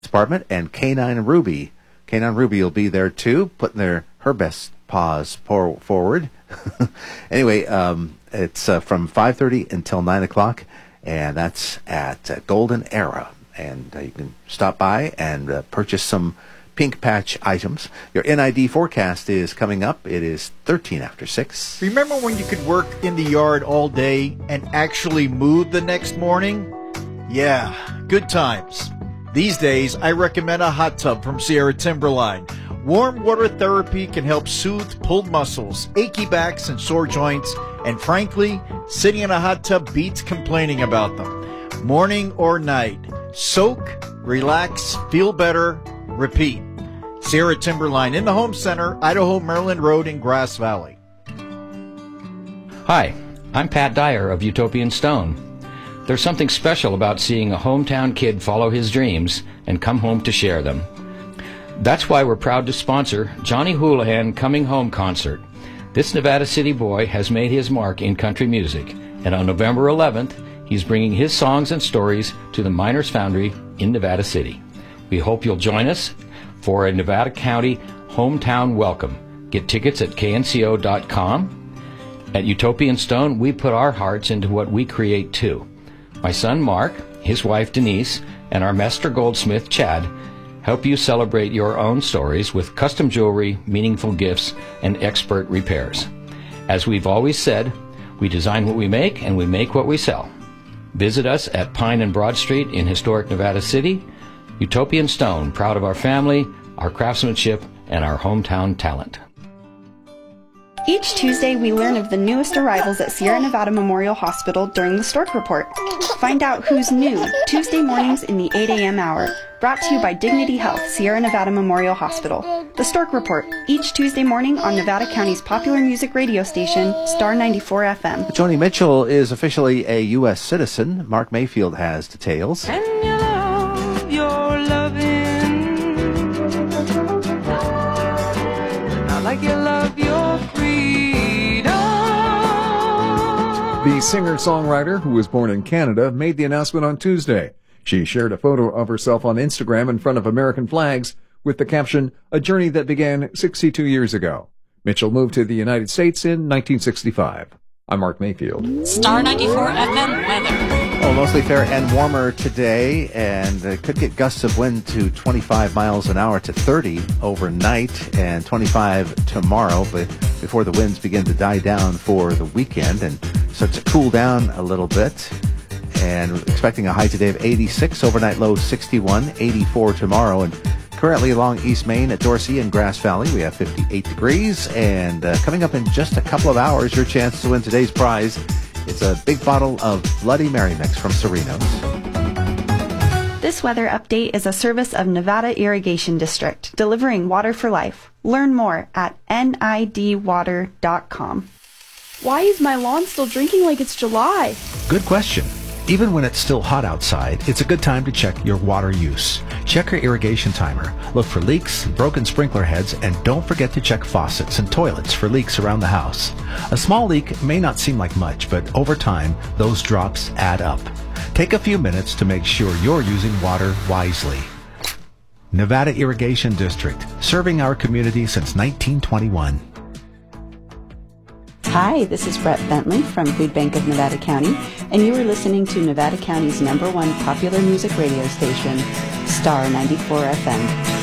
Department, and Canine Ruby. Canine Ruby will be there too, putting her best paws forward. Anyway, it's from 5:30 until 9 o'clock, and that's at Golden Era. And you can stop by and purchase some Pink Patch items. Your NID forecast is coming up. It is 13 after 6. Remember when you could work in the yard all day and actually move the next morning? Yeah, good times. These days, I recommend a hot tub from Sierra Timberline. Warm water therapy can help soothe pulled muscles, achy backs, and sore joints. And frankly, sitting in a hot tub beats complaining about them. Morning or night, soak, relax, feel better, repeat. Sierra Timberline in the Home Center, Idaho Maryland Road in Grass Valley. Hi, I'm Pat Dyer of Utopian Stone. There's something special about seeing a hometown kid follow his dreams and come home to share them. That's why we're proud to sponsor Johnny Houlihan Coming Home Concert. This Nevada City boy has made his mark in country music, and on November 11th, he's bringing his songs and stories to the Miners Foundry in Nevada City. We hope you'll join us for a Nevada County hometown welcome. Get tickets at knco.com. At Utopian Stone, we put our hearts into what we create too. My son Mark, his wife Denise, and our master goldsmith Chad help you celebrate your own stories with custom jewelry, meaningful gifts, and expert repairs. As we've always said, we design what we make and we make what we sell. Visit us at Pine and Broad Street in historic Nevada City. Utopian Stone, proud of our family, our craftsmanship, and our hometown talent. Each Tuesday, we learn of the newest arrivals at Sierra Nevada Memorial Hospital during the Stork Report. Find out who's new Tuesday mornings in the 8 a.m. hour. Brought to you by Dignity Health, Sierra Nevada Memorial Hospital. The Stork Report, each Tuesday morning on Nevada County's popular music radio station, Star 94 FM. Joni Mitchell is officially a U.S. citizen. Mark Mayfield has details. And you love your loving, not like you love your freedom. The singer-songwriter, who was born in Canada, made the announcement on Tuesday. She shared a photo of herself on Instagram in front of American flags with the caption, "A journey that began 62 years ago." Mitchell moved to the United States in 1965. I'm Mark Mayfield. Star 94 FM weather. Oh, mostly fair and warmer today, and could get gusts of wind to 25 miles an hour to 30 overnight and 25 tomorrow, but before the winds begin to die down for the weekend and start to cool down a little bit. And expecting a high today of 86, overnight low 61, 84 tomorrow. And currently along East Main at Dorsey and Grass Valley, we have 58 degrees. And coming up in just a couple of hours, your chance to win today's prize. It's a big bottle of Bloody Mary Mix from Serenos. This weather update is a service of Nevada Irrigation District, delivering water for life. Learn more at nidwater.com. Why is my lawn still drinking like it's July? Good question. Even when it's still hot outside, it's a good time to check your water use. Check your irrigation timer. Look for leaks, broken sprinkler heads, and don't forget to check faucets and toilets for leaks around the house. A small leak may not seem like much, but over time, those drops add up. Take a few minutes to make sure you're using water wisely. Nevada Irrigation District, serving our community since 1921. Hi, this is Brett Bentley from Food Bank of Nevada County, and you are listening to Nevada County's #1 popular music radio station, Star 94 FM.